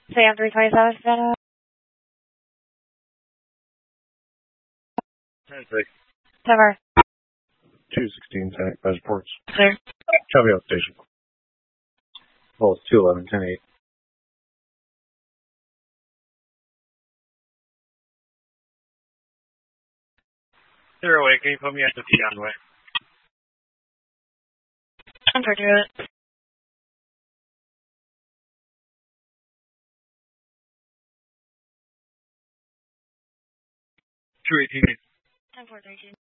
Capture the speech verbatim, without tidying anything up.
Sam three twenty-seven, Savannah. ten six. Cover. two sixteen, Measure ports. Clear. Copy out station. Pulse two eleven, ten eight. Zero eight, can you put me at the T on the way? I'm for it. two eighteen. ten four thirteen.